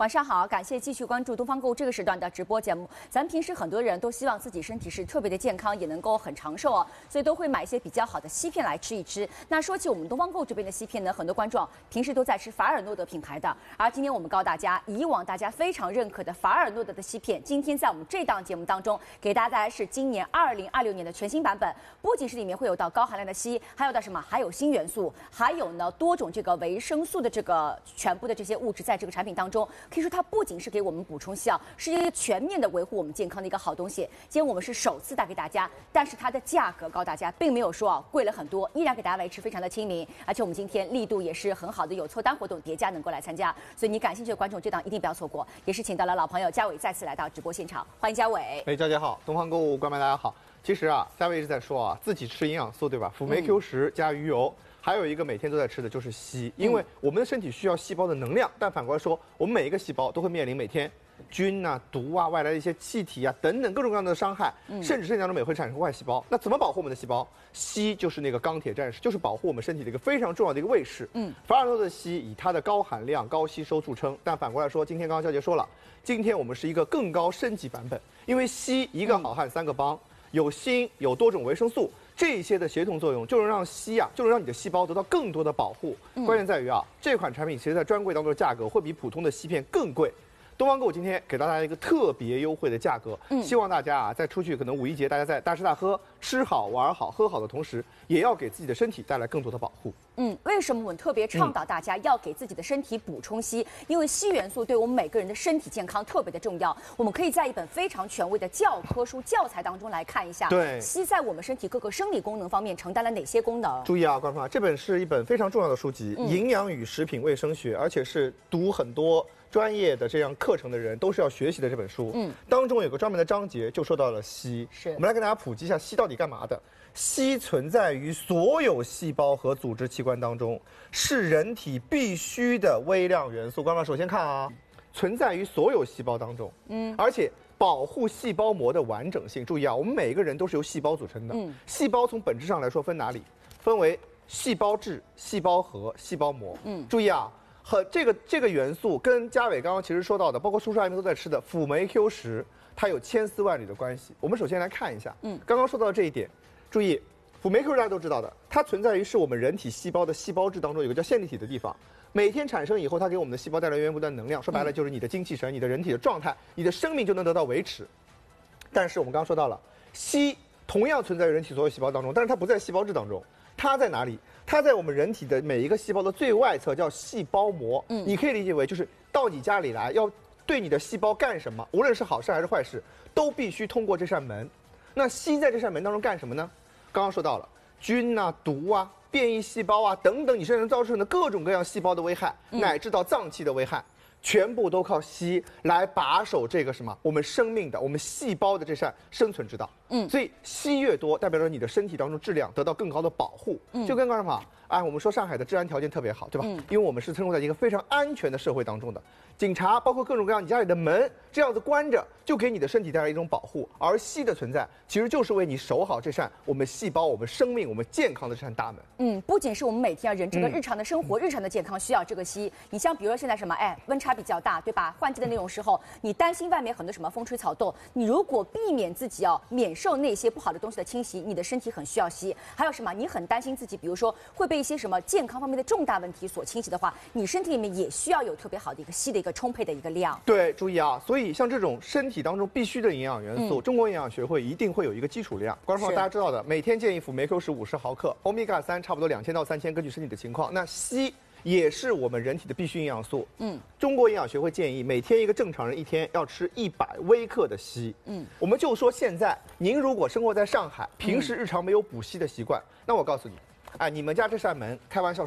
晚上好，感谢继续关注东方购物这个时段的直播节目。咱们平时很多人都希望自己身体是特别的健康，也能够很长寿哦，所以都会买一些比较好的西片来吃一吃。那说起我们东方购这边的西片呢，很多观众平时都在吃法尔诺德品牌的，而今天我们告诉大家，以往大家非常认可的法尔诺德的西片，今天在我们这档节目当中给大家带来是今年2026年的全新版本，不仅是里面会有到高含量的硒，还有到什么，还有锌元素，还有呢多种这个维生素的这个全部的这些物质在这个产品当中。可以说它不仅是给我们补充硒，是一个全面的维护我们健康的一个好东西。今天我们是首次带给大家，但是它的价格告诉大家并没有说贵了很多，依然给大家维持非常的亲民，而且我们今天力度也是很好的，有凑单活动叠加能够来参加，所以你感兴趣的观众这档一定不要错过。也是请到了老朋友嘉伟再次来到直播现场，欢迎嘉伟。 佳姐好，东方购物观众大家好。其实啊，嘉伟一直在说自己吃营养素对吧？辅酶 Q10加鱼油。还有一个每天都在吃的就是硒，因为我们的身体需要细胞的能量，但反过来说，我们每一个细胞都会面临每天菌啊、毒啊、外来的一些气体啊等等各种各样的伤害，甚至身体当中也会产生坏细胞。那怎么保护我们的细胞？硒就是那个钢铁战士，就是保护我们身体的一个非常重要的一个卫士。法尔诺的硒以它的高含量、高吸收著称，但反过来说，今天刚刚肖杰说了，今天我们是一个更高升级版本，因为硒一个好汉三个帮，有锌，有多种维生素。这些的协同作用就能让硒就能让你的细胞得到更多的保护。关键在于这款产品其实在专柜当中的价格会比普通的硒片更贵。东方购物今天给到大家一个特别优惠的价格，希望大家在出去可能五一节大家在大吃大喝、吃好玩好喝好的同时，也要给自己的身体带来更多的保护。 为什么我们特别倡导大家要给自己的身体补充硒？因为硒元素对我们每个人的身体健康特别的重要。我们可以在一本非常权威的教科书教材当中来看一下， 对， 硒在我们身体各个生理功能方面承担了哪些功能？ 注意观众朋友，这本是一本非常重要的书籍，营养与食品卫生学，而且是读很多专业的这样课程的人都是要学习的这本书。当中有个专门的章节就说到了硒。我们来跟大家普及一下硒到底干嘛的。硒存在于所有细胞和组织器官当中，是人体必须的微量元素。观众首先看存在于所有细胞当中，而且保护细胞膜的完整性。注意我们每一个人都是由细胞组成的。细胞从本质上来说分哪里？分为细胞质、细胞核、细胞膜。注意和这个元素跟嘉伟刚刚其实说到的，包括书上面都在吃的辅酶 Q10，它有千丝万缕的关系。我们首先来看一下，刚刚说到的这一点，注意，辅酶 Q10大家都知道的，它存在于是我们人体细胞的细胞质当中有个叫线粒体的地方，每天产生以后，它给我们的细胞带来源源不断的能量，说白了就是你的精气神、你的人体的状态、你的生命就能得到维持。但是我们刚刚说到了，硒同样存在于人体所有细胞当中，但是它不在细胞质当中，它在哪里？它在我们人体的每一个细胞的最外侧，叫细胞膜。你可以理解为就是到你家里来要对你的细胞干什么，无论是好事还是坏事，都必须通过这扇门。那硒在这扇门当中干什么呢？刚刚说到了菌毒变异细胞等等，你身上造成的各种各样细胞的危害，乃至到脏器的危害，全部都靠硒来把守这个我们生命的、我们细胞的这扇生存之道。所以硒越多，代表着你的身体当中质量得到更高的保护。就跟刚才我们说上海的治安条件特别好，对吧？因为我们是生活在一个非常安全的社会当中的，警察包括各种各样你家里的门这样子关着，就给你的身体带来一种保护。而硒的存在，其实就是为你守好这扇我们细胞、我们生命、我们健康的这扇大门。 不仅是我们每天人这个日常的生活、日常的健康需要这个硒。你像比如说现在温差比较大，对吧？换季的那种时候，你担心外面很多风吹草动，你如果避免自己免受那些不好的东西的侵袭，你的身体很需要硒。还有你很担心自己，比如说会被一些健康方面的重大问题所侵袭的话，你身体里面也需要有特别好的一个硒的一个充沛的一个量。 对，注意所以像这种身体当中必须的营养元素，中国营养学会一定会有一个基础量。观众朋友大家知道的，每天建议辅酶 Q1050毫克，欧米伽3差不多2000到3000，根据身体的情况。那硒也是我们人体的必需营养素。中国营养学会建议每天一个正常人一天要吃100微克的硒。我们就说现在您如果生活在上海，平时日常没有补硒的习惯，那我告诉你，你们家这扇门，开玩笑